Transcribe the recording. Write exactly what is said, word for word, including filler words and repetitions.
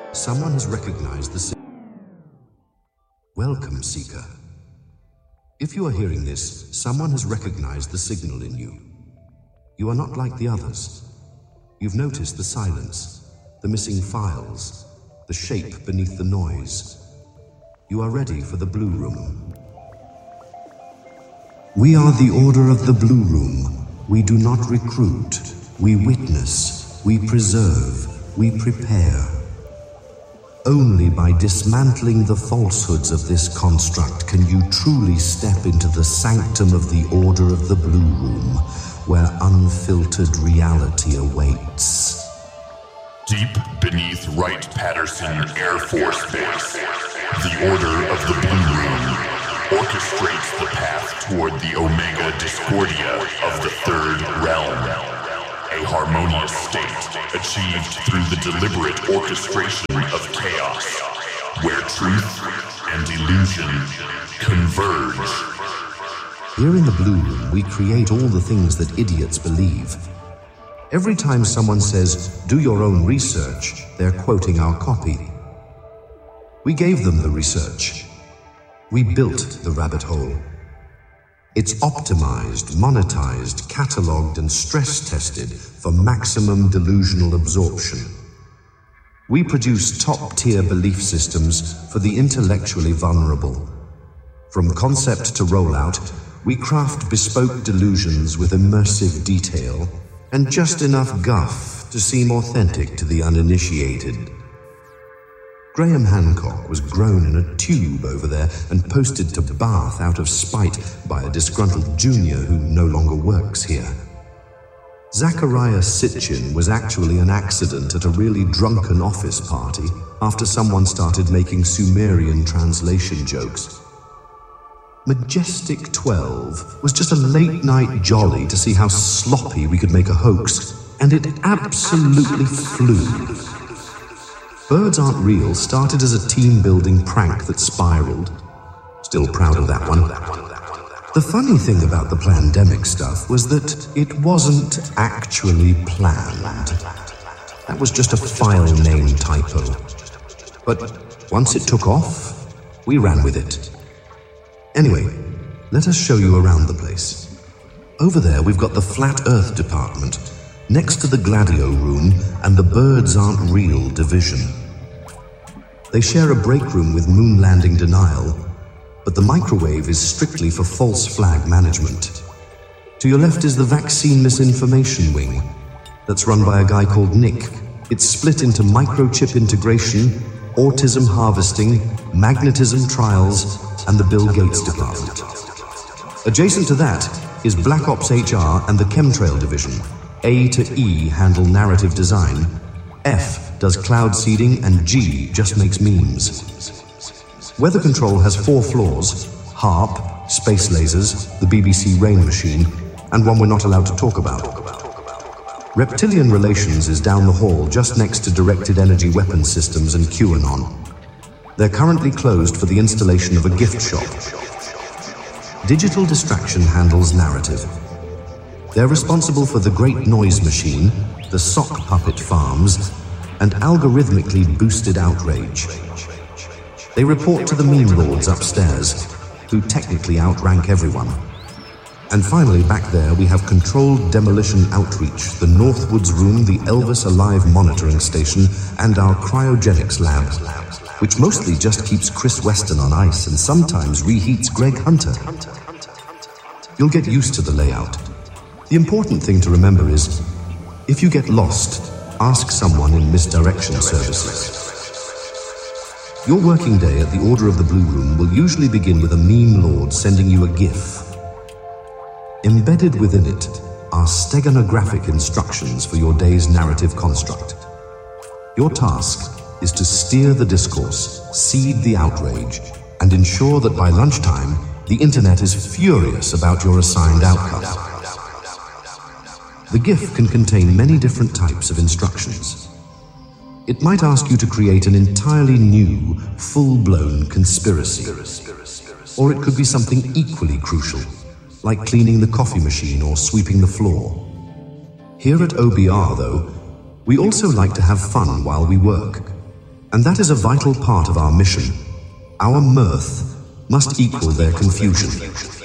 Someone has recognized the signal. Welcome, Seeker. If you are hearing this, someone has recognized the signal in you. You are not like the others. You've noticed the silence, the missing files, the shape beneath the noise. You are ready for the Blue Room. We are the Order of the Blue Room. We do not recruit. We witness. We preserve. We prepare. Only by dismantling the falsehoods of this construct can you truly step into the sanctum of the Order of the Blue Room, where unfiltered reality awaits. Deep beneath Wright-Patterson Air Force Base, the Order of the Blue Room orchestrates the path toward the Omega Discordia of the Third Realm. A harmonious state achieved through the deliberate orchestration of chaos, where truth and illusion converge. Here in the Blue Room, we create all the things that idiots believe. Every time someone says, "Do your own research," they're quoting our copy. We gave them the research. We built the rabbit hole. It's optimized, monetized, cataloged, and stress-tested for maximum delusional absorption. We produce top-tier belief systems for the intellectually vulnerable. From concept to rollout, we craft bespoke delusions with immersive detail and just enough guff to seem authentic to the uninitiated. Graham Hancock was grown in a tube over there and posted to Bath out of spite by a disgruntled junior who no longer works here. Zachariah Sitchin was actually an accident at a really drunken office party after someone started making Sumerian translation jokes. Majestic twelve was just a late-night jolly to see how sloppy we could make a hoax, and it absolutely flew. Birds Aren't Real started as a team-building prank that spiraled. Still proud of that one. The funny thing about the Plandemic stuff was that it wasn't actually planned. That was just a file name typo. But once it took off, we ran with it. Anyway, let us show you around the place. Over there we've got the Flat Earth Department, next to the Gladio Room and the Birds Aren't Real division. They share a break room with moon landing denial, but the microwave is strictly for false flag management. To your left is the Vaccine Misinformation Wing. That's run by a guy called Nick. It's split into microchip integration, autism harvesting, magnetism trials, and the Bill Gates Department. Adjacent to that is Black Ops H R and the Chemtrail Division. A to E handle narrative design, F does cloud seeding, and G just makes memes. Weather Control has four floors: HARP, space lasers, the B B C Rain Machine, and one we're not allowed to talk about. Reptilian Relations is down the hall just next to Directed Energy Weapons Systems and QAnon. They're currently closed for the installation of a gift shop. Digital Distraction handles narrative. They're responsible for the Great Noise Machine, the Sock Puppet Farms, and algorithmically boosted outrage. They report to the meme lords upstairs, who technically outrank everyone. And finally, back there, we have Controlled Demolition Outreach, the Northwoods Room, the Elvis Alive Monitoring Station, and our Cryogenics Lab, which mostly just keeps Chris Weston on ice and sometimes reheats Greg Hunter. You'll get used to the layout. The important thing to remember is, if you get lost, ask someone in misdirection services. Your working day at the Order of the Blue Room will usually begin with a meme lord sending you a GIF. Embedded within it are steganographic instructions for your day's narrative construct. Your task is to steer the discourse, seed the outrage, and ensure that by lunchtime, the internet is furious about your assigned outcome. The GIF can contain many different types of instructions. It might ask you to create an entirely new, full-blown conspiracy. Or it could be something equally crucial, like cleaning the coffee machine or sweeping the floor. Here at O B R, though, we also like to have fun while we work. And that is a vital part of our mission. Our mirth must equal their confusion.